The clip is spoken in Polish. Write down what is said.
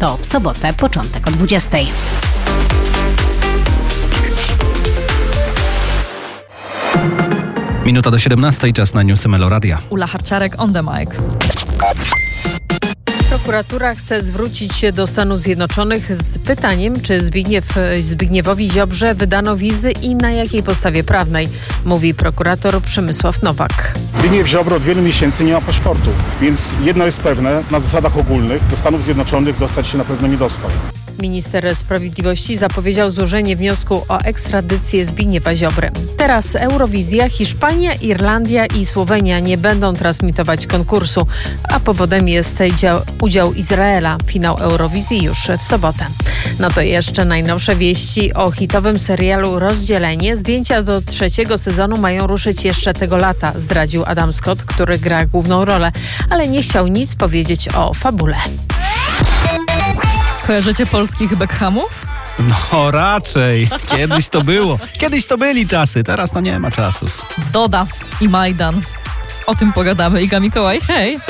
To w sobotę, początek o 20. Minuta do 17, czas na newsy Meloradia. Ula Harciarek on the mic. Prokuratura chce zwrócić się do Stanów Zjednoczonych z pytaniem, czy Zbigniewowi Ziobrze wydano wizy i na jakiej podstawie prawnej, mówi prokurator Przemysław Nowak. Zbigniew Ziobro od wielu miesięcy nie ma paszportu, więc jedno jest pewne, na zasadach ogólnych do Stanów Zjednoczonych dostać się na pewno nie dostał. Minister Sprawiedliwości zapowiedział złożenie wniosku o ekstradycję Zbigniewa Ziobry. Teraz Eurowizja, Hiszpania, Irlandia i Słowenia nie będą transmitować konkursu, a powodem jest udział Izraela. Finał Eurowizji już w sobotę. No to jeszcze najnowsze wieści o hitowym serialu Rozdzielenie. Zdjęcia do 3. sezonu mają ruszyć jeszcze tego lata, zdradził Adam Scott, który gra główną rolę, ale nie chciał nic powiedzieć o fabule. Kojarzycie polskich Beckhamów? No raczej. Kiedyś to było. Kiedyś to byli czasy, teraz to nie ma czasów. Doda i Majdan. O tym pogadamy. Iga Mikołaj, hej!